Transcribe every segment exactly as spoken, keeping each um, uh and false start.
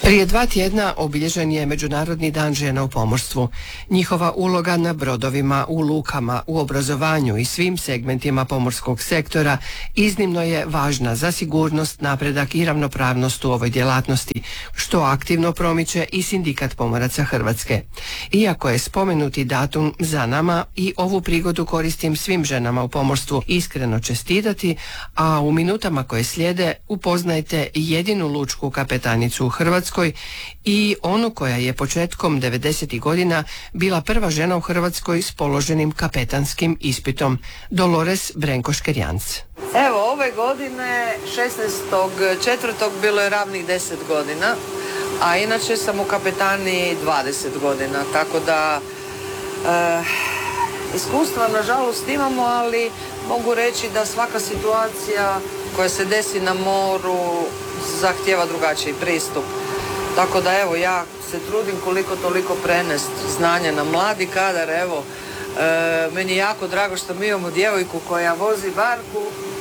Prije dva tjedna obilježen je Međunarodni dan žena u pomorstvu. Njihova uloga na brodovima, u lukama, u obrazovanju i svim segmentima pomorskog sektora iznimno je važna za sigurnost, napredak i ravnopravnost u ovoj djelatnosti, što aktivno promiče i Sindikat pomoraca Hrvatske. Iako je spomenuti datum za nama, i ovu prigodu koristim svim ženama u pomorstvu iskreno čestitati, a u minutama koje slijede upoznajte jedinu lučku kapetanicu u Hrvatskoj i onu koja je početkom devedesetih godina bila prva žena u Hrvatskoj s položenim kapetanskim ispitom, Dolores Brenko-Škerjanc. Evo, ove godine šesnaestog četvrtog bilo je ravnih deset godina, a inače sam u kapetaniji dvadeset godina, tako da e, iskustva nažalost imamo, ali mogu reći da svaka situacija koja se desi na moru zahtijeva drugačiji pristup. Tako da evo, ja se trudim koliko toliko prenest znanje na mladi kadar. Evo, e, meni je jako drago što mi imamo djevojku koja vozi barku.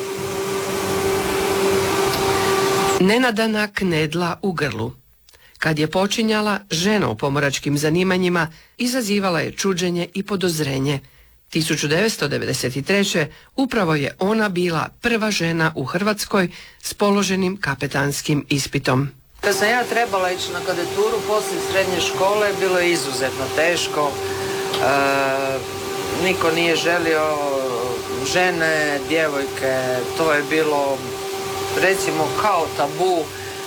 Nenadana knedla u grlu. Kad je počinjala, žena u pomoračkim zanimanjima izazivala je čuđenje i podozrenje. tisuću devetsto devedeset treće. upravo je ona bila prva žena u Hrvatskoj s položenim kapetanskim ispitom. Kad sam ja trebala ići na kadeturu poslije srednje škole, bilo je izuzetno teško. E, niko nije želio žene, djevojke, to je bilo recimo kao tabu.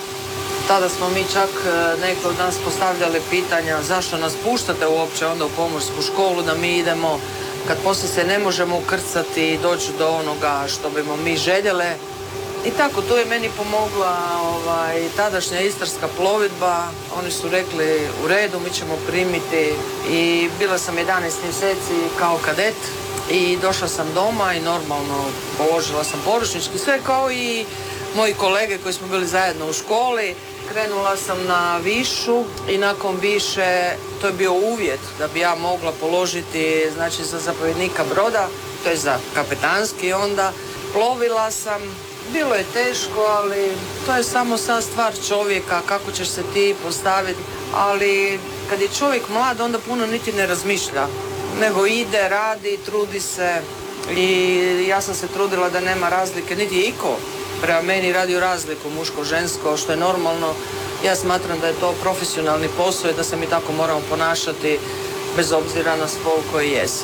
Tada smo mi čak, neki od nas postavljali pitanja zašto nas puštate uopće onda u pomorsku školu, da mi idemo kad poslije se ne možemo ukrcati i doći do onoga što bimo mi željele. I tako, tu je meni pomogla ovaj, tadašnja istarska plovidba. Oni su rekli u redu, mi ćemo primiti, i bila sam jedanaest mjeseci kao kadet i došla sam doma i normalno položila sam poručnički, sve kao i moji kolege koji smo bili zajedno u školi. Krenula sam na višu i nakon više, to je bio uvjet da bi ja mogla položiti, znači za zapovjednika broda, to je za kapetanski onda. Plovila sam. Bilo je teško, ali to je samo sad stvar čovjeka, kako ćeš se ti postaviti. Ali kad je čovjek mlad, onda puno niti ne razmišlja, nego ide, radi, trudi se. I ja sam se trudila da nema razlike, niti je iko prema meni radio razliku muško-žensko, što je normalno. Ja smatram da je to profesionalni posao i da se mi tako moramo ponašati bez obzira na spol koji jesi.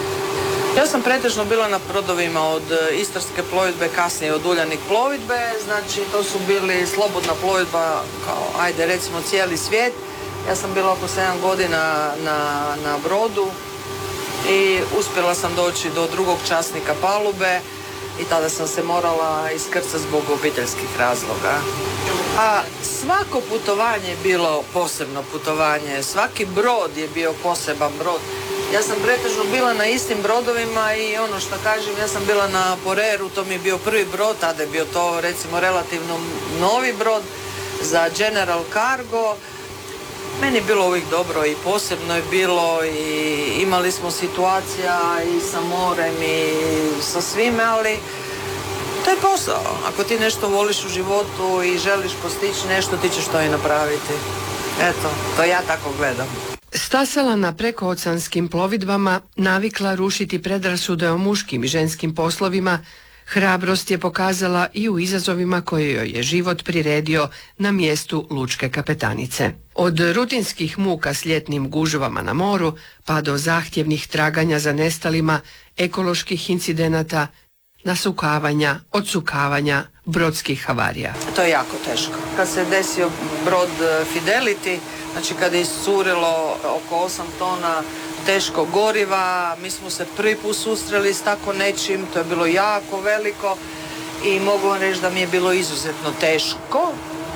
Ja sam pretežno bila na brodovima od istarske plovidbe, kasnije od Uljanik plovidbe, znači to su bili slobodna plovidba, kao ajde recimo cijeli svijet. Ja sam bila oko sedam godina na, na brodu i uspjela sam doći do drugog časnika palube i tada sam se morala iskrcati zbog obiteljskih razloga. A svako putovanje je bilo posebno putovanje, svaki brod je bio poseban brod. Ja sam pretežno bila na istim brodovima i ono što kažem, ja sam bila na Poreru, to mi je bio prvi brod, tada je bio to recimo relativno novi brod za General Cargo. Meni je bilo uvijek dobro i posebno je bilo i imali smo situacija i sa morem i sa svime, ali to je posao. Ako ti nešto voliš u životu i želiš postići nešto, ti ćeš to i napraviti. Eto, to ja tako gledam. Stasala na prekooceanskim plovidbama, navikla rušiti predrasude o muškim i ženskim poslovima, hrabrost je pokazala i u izazovima koje joj je život priredio na mjestu lučke kapetanice. Od rutinskih muka s ljetnim gužvama na moru, pa do zahtjevnih traganja za nestalima, ekoloških incidenata, nasukavanja, odsukavanja, brodskih havarija. To je jako teško. Kad se desio brod Fidelity, znači kad je iscurilo oko osam tona teškog goriva, mi smo se prvi put susreli s tako nečim, to je bilo jako veliko i mogu vam reći da mi je bilo izuzetno teško.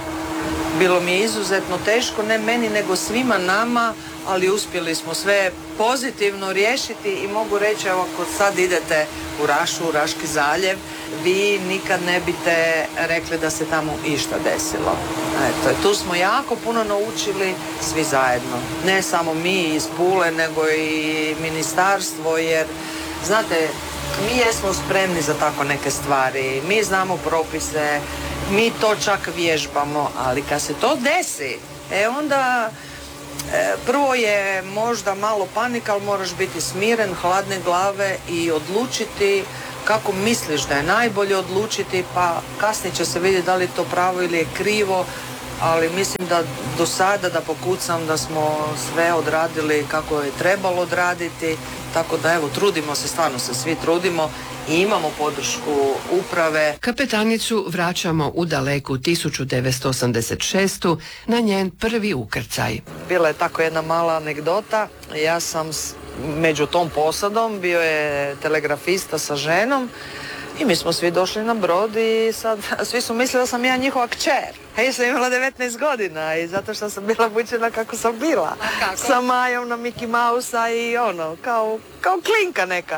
Bilo mi je izuzetno teško, ne meni nego svima nama, ali uspjeli smo sve pozitivno riješiti i mogu reći, evo ako sad idete u Rašu, u Raški zaljev, vi nikad ne biste rekli da se tamo išta desilo. Eto, tu smo jako puno naučili svi zajedno. Ne samo mi iz Pule, nego i ministarstvo, jer znate, mi jesmo spremni za tako neke stvari, mi znamo propise, mi to čak vježbamo, ali kad se to desi, E onda e, prvo je možda malo panika, ali moraš biti smiren, hladne glave i odlučiti kako misliš da je najbolje odlučiti, pa kasnije će se vidjeti da li je to pravo ili je krivo, ali mislim da do sada da pokucam da smo sve odradili kako je trebalo odraditi, tako da evo trudimo se, stvarno se svi trudimo i imamo podršku uprave. Kapetanicu vraćamo u daleku tisuću devetsto osamdeset šestu na njen prvi ukrcaj. Bila je tako jedna mala anegdota, ja sam s, među tom posadom, bio je telegrafista sa ženom i mi smo svi došli na brod i sad svi su mislili da sam ja njihova kćer. A ja sam imala devetnaest godina i zato što sam bila obučena kako sam bila. Sa Majom na Mickey Mouse-a i ono, kao, kao klinka neka.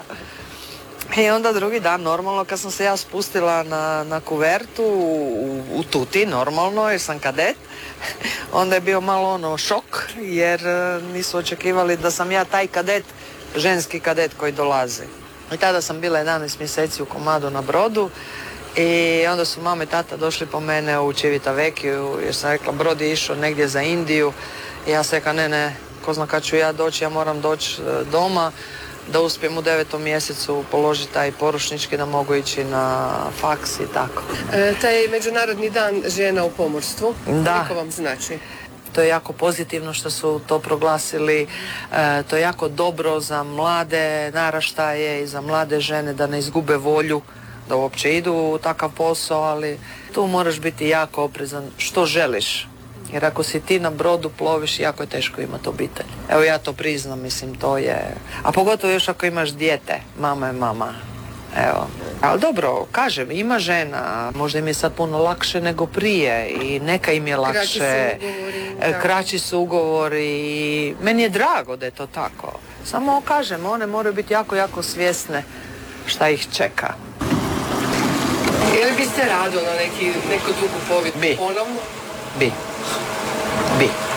I onda drugi dan, normalno, kad sam se ja spustila na, na kuvertu u, u tuti, normalno, jer sam kadet, onda je bio malo ono šok, jer nisu očekivali da sam ja taj kadet, ženski kadet koji dolazi. I tada sam bila jedanaest mjeseci u komadu na brodu i onda su mama i tata došli po mene u Civitavecchiju jer sam rekla brod je išao negdje za Indiju i ja sam rekla ne, ne, ko zna kad ću ja doći, ja moram doći doma da uspijem u devetom mjesecu položiti taj poručnički da mogu ići na faks i tako. E, taj Međunarodni dan žena u pomorstvu, da. koliko vam znači? To je jako pozitivno što su to proglasili, e, to je jako dobro za mlade naraštaje i za mlade žene da ne izgube volju da uopće idu u takav posao, ali tu moraš biti jako oprezan što želiš. Jer ako si ti na brodu ploviš, jako je teško imati obitelj. Evo ja to priznam, mislim, to je... A pogotovo još ako imaš dijete, mama je mama. Evo. Ali dobro, kažem, ima žena, možda im je sad puno lakše nego prije i neka im je lakše. Kraći su ugovori. Kraći su ugovori i meni je drago da je to tako. Samo kažem, one moraju biti jako, jako svjesne šta ih čeka. Je li biste rado na neki, neku drugu povijest? Bi. Ponovno? Bi. Bi.